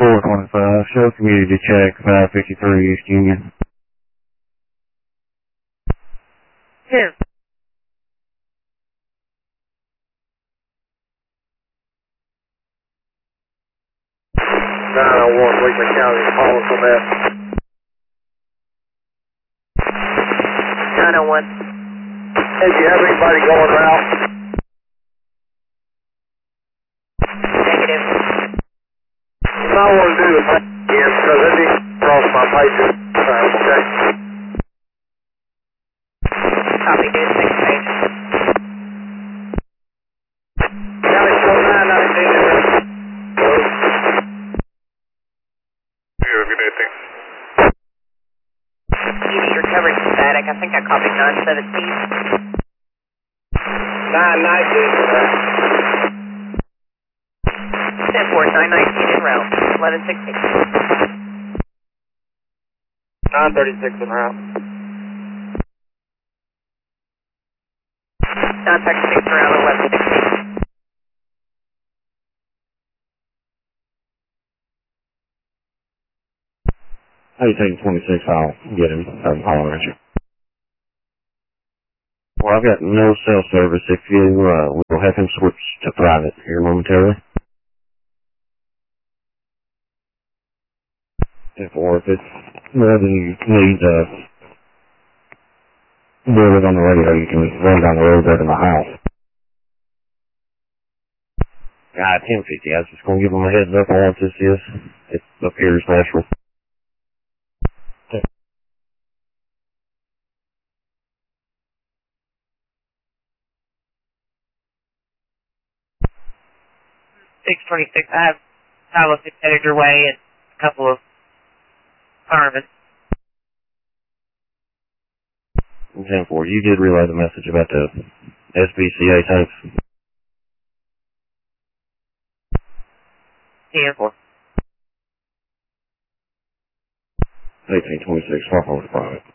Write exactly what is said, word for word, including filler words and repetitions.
four twenty-five, show community check, five fifty-three East Union. Two. nine oh one, Wheatland County, calling from that. nine oh one. Hey, do you have anybody going around? Negative. What I want to do is again, because I need to cross my pages. Okay. Copy, do six page. County code nine nineteen. East, your coverage is static. I think I copied nine seventeen. nine nineteen. ten four, nine nineteen in route. eleven sixteen. nine thirty-six en route. Contact six around eleven sixteen. How you taking twenty-six? I'll get him. I'm hollering at you. Well, I've got no cell service. If you, uh, we'll have him switch to private here momentarily. If, or if it's more than you need, uh, deal with on the radio, you can run down the road there to my house. Ah, ten fifty. I was just going to give him a heads up on what this is. It appears natural. six twenty-six. I have pilots headed your way and a couple of firemen. ten four, you did relay the message about the S B C A tanks. ten four. eighteen twenty-six, swap over to private.